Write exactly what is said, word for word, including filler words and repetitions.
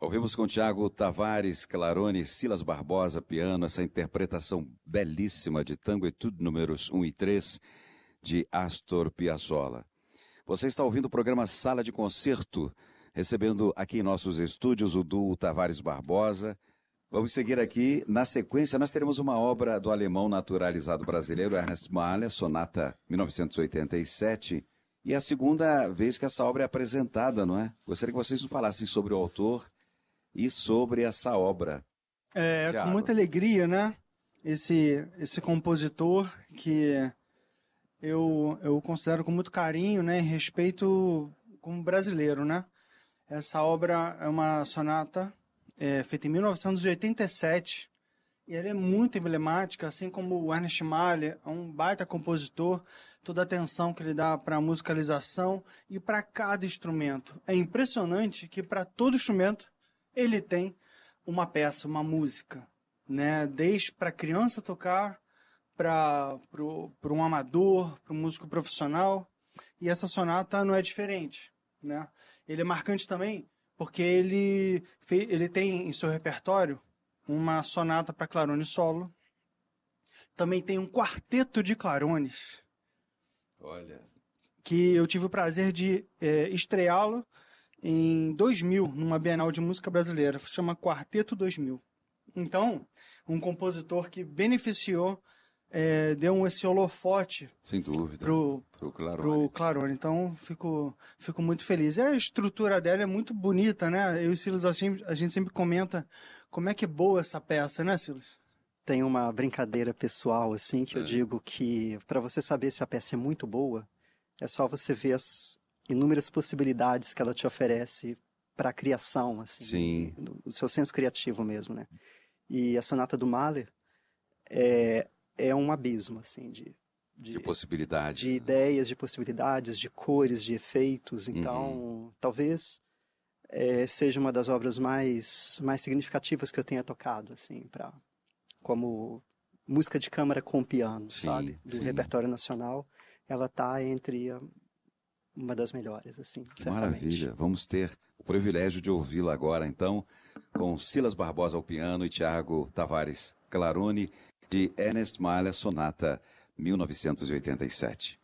Ouvimos com Tiago Tavares, Clarone, Silas Barbosa, piano, essa interpretação belíssima de Tango Etude números um e três, de Astor Piazzolla. Você está ouvindo o programa Sala de Concerto, recebendo aqui em nossos estúdios o duo Tavares Barbosa. Vamos seguir aqui. Na sequência, nós teremos uma obra do alemão naturalizado brasileiro, Ernest Mahler, Sonata mil novecentos e oitenta e sete. E é a segunda vez que essa obra é apresentada, não é? Gostaria que vocês nos falassem sobre o autor e sobre essa obra. É, Thiago. com muita alegria, né? Esse, esse compositor que eu, eu considero com muito carinho, né? E respeito como brasileiro, né? Essa obra é uma sonata é, feita em mil novecentos e oitenta e sete e ela é muito emblemática, assim como o Ernest Mahler, é um baita compositor, toda a atenção que ele dá para a musicalização e para cada instrumento. É impressionante que para todo instrumento ele tem uma peça, uma música, né? Desde para a criança tocar, para um amador, para um músico profissional. E essa sonata não é diferente, né? Ele é marcante também porque ele, ele tem em seu repertório uma sonata para clarone solo. Também tem um quarteto de clarones. Olha. Que eu tive o prazer de é, estreá-lo em dois mil, numa Bienal de Música Brasileira. Chama Quarteto dois mil. Então, um compositor que beneficiou, é, deu esse holofote. Sem dúvida. Pro, pro Clarone. Pro Clarone. Então, fico, fico muito feliz. E a estrutura dela é muito bonita, né? Eu e o Silas, a gente, a gente sempre comenta como é que é boa essa peça, né, Silas? Tem uma brincadeira pessoal, assim, que é. eu digo que para você saber se a peça é muito boa, é só você ver as inúmeras possibilidades que ela te oferece para a criação, assim. Sim. Do, do seu senso criativo mesmo, né? E a sonata do Mahler é, é um abismo, assim, de... De, de possibilidades. De ideias, de possibilidades, de cores, de efeitos. Então, uhum. talvez é, seja uma das obras mais, mais significativas que eu tenha tocado, assim, pra, como música de câmara com piano, sim, sabe? Do sim. repertório nacional, ela está entre a, uma das melhores, assim, que certamente. Maravilha. Vamos ter o privilégio de ouvi-la agora, então, com Silas Barbosa ao piano e Tiago Tavares Clarone, de Ernest Mahler, Sonata mil novecentos e oitenta e sete.